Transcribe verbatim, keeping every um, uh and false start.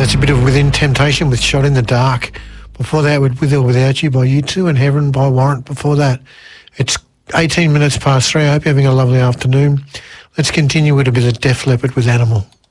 that's a bit of Within Temptation with Shot in the Dark. Before that, with With or Without You by U two and Heaven by Warrant before that. It's eighteen minutes past three. I hope you're having a lovely afternoon. Let's continue with a bit of Def Leppard with Animal.